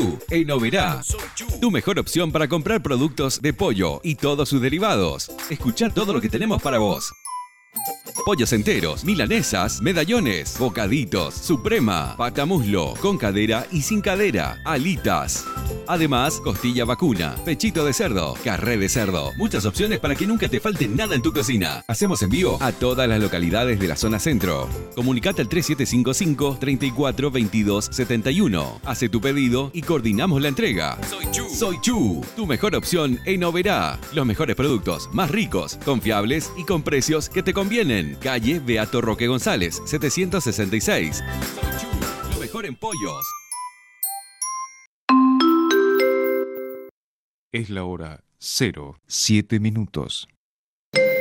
En Oberá, tu mejor opción para comprar productos de pollo y todos sus derivados. Escuchá todo lo que tenemos para vos. Pollos enteros, milanesas, medallones, bocaditos, suprema, patamuslo, con cadera y sin cadera, alitas. Además, costilla vacuna, pechito de cerdo, carré de cerdo. Muchas opciones para que nunca te falte nada en tu cocina. Hacemos envío a todas las localidades de la zona centro. Comunicate al 3755 34 22 71. Hace tu pedido y coordinamos la entrega. Soy Chu, tu mejor opción en Oberá. Los mejores productos, más ricos, confiables y con precios que te convienen. Calle Beato Roque González, 766. Soy Chu, lo mejor en pollos. Es la hora 07:07.